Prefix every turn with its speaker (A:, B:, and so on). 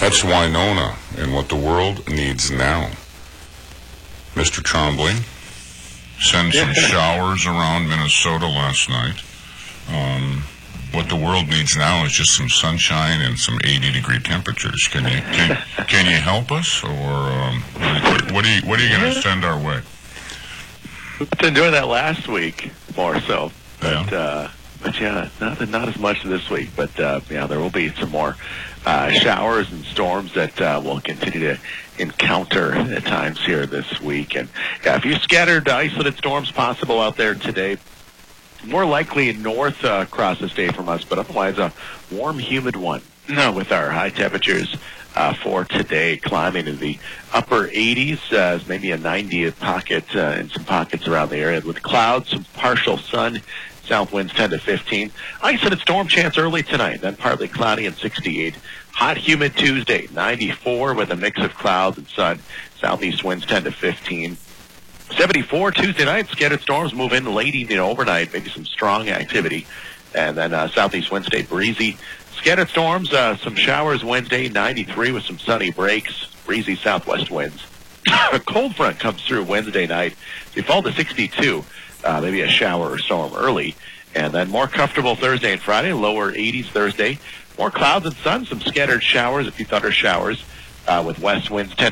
A: That's Winona and what the world needs now. Mr. Trombley, send some showers around Minnesota last night. What the world needs now is just some sunshine and some 80-degree temperatures. Can you help us, or what are you going to send our way?
B: We've been doing that last week more so,
A: Yeah.
B: but yeah, not as much this week. But yeah, there will be some more showers and storms that we'll continue to encounter at times here this week. And yeah, a few scattered isolated storms possible out there today. More likely north across the state from us, but otherwise a warm, humid one with our high temperatures for today climbing to the upper 80s, maybe a 90 pocket in some pockets around the area with clouds, some partial sun, south winds 10 to 15. Isolated storm chance early tonight, then partly cloudy and 68. Hot, humid Tuesday, 94 with a mix of clouds and sun, southeast winds 10 to 15. 74 Tuesday night, scattered storms move in late evening overnight, maybe some strong activity. And then southeast wind stay breezy. Scattered storms, some showers Wednesday, 93 with some sunny breaks, breezy southwest winds. A cold front comes through Wednesday night. We fall to 62, maybe a shower or storm early. And then more comfortable Thursday and Friday, lower 80s Thursday. More clouds and sun, some scattered showers, a few thunder showers with west winds 10